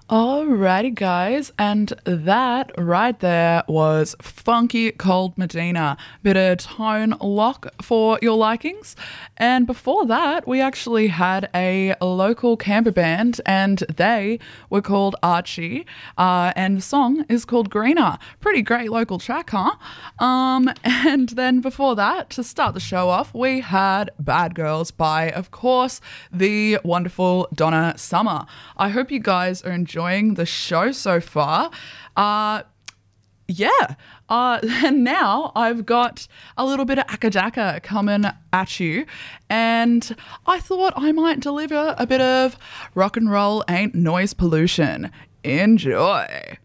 Alrighty, guys, and that right there was Funky Cold Medina. Bit of tone lock for your likings. And before that, we actually had a local Canberra band, and they were called Archie, and the song is called Greener. Pretty great local track, huh? And then before that, to start the show off, we had Bad Girls by, of course, the wonderful Donna Summer. I hope you guys are enjoying the show so far. Yeah. And now I've got a little bit of Akadaka coming at you, and I thought I might deliver a bit of rock and roll ain't noise pollution. Enjoy.